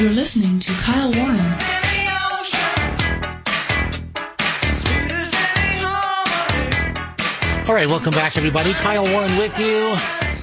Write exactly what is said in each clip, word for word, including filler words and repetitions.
You're listening to Kyle Warren's All right, welcome back, everybody. Kyle Warren with you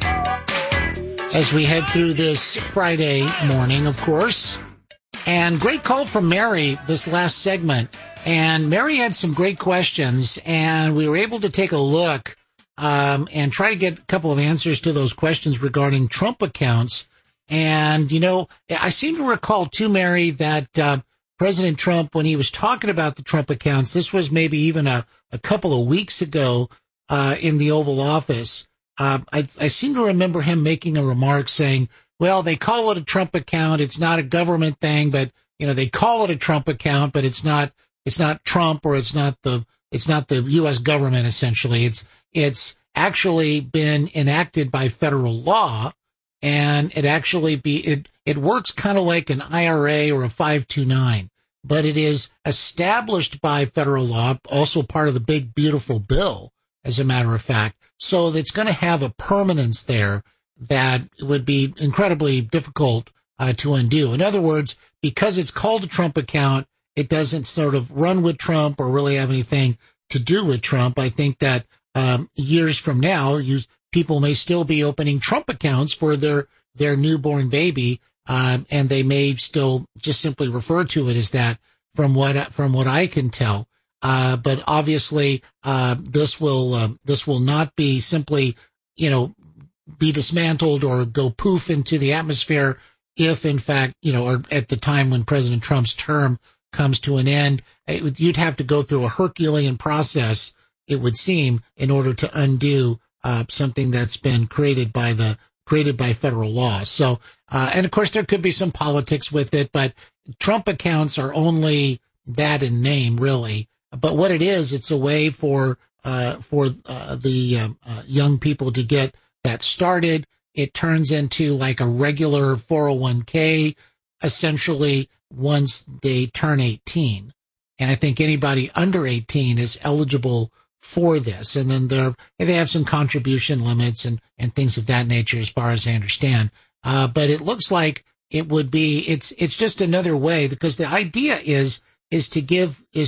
as we head through this Friday morning, of course. And great call from Mary this last segment. And Mary had some great questions, and we were able to take a look um, and try to get a couple of answers to those questions regarding Trump accounts. And, you know, I seem to recall, too, Mary, that uh, President Trump, when he was talking about the Trump accounts, this was maybe even a, a couple of weeks ago, Uh, in the Oval Office, uh, I, I seem to remember him making a remark saying, well, they call it a Trump account. It's not a government thing, but, you know, they call it a Trump account, but it's not, it's not Trump or it's not the, it's not the U S government, essentially. It's, it's actually been enacted by federal law, and it actually be, it, it works kind of like an I R A or a five two nine, but it is established by federal law, also part of the big, beautiful bill, as a matter of fact. So it's going to have a permanence there that would be incredibly difficult uh, to undo. In other words, because it's called a Trump account, it doesn't sort of run with Trump or really have anything to do with Trump. I think that um, years from now, you, people may still be opening Trump accounts for their, their newborn baby, um, and they may still just simply refer to it as that from what, from what I can tell. Uh, but obviously, uh, this will, uh, this will not be simply, you know, be dismantled or go poof into the atmosphere if, in fact, you know, or at the time when President Trump's term comes to an end. It, you'd have to go through a Herculean process, it would seem, in order to undo, uh, something that's been created by the, created by federal law. So, uh, and of course there could be some politics with it, but Trump accounts are only that in name, really. But what it is, it's a way for uh for uh, the uh, uh, young people to get that started. It turns into like a regular four oh one k, essentially, once they turn eighteen. And I think anybody under eighteen is eligible for this. And then they're, they have some contribution limits and, and things of that nature, as far as I understand. Uh, but it looks like it would be, it's, it's just another way, because the idea is, is to give, is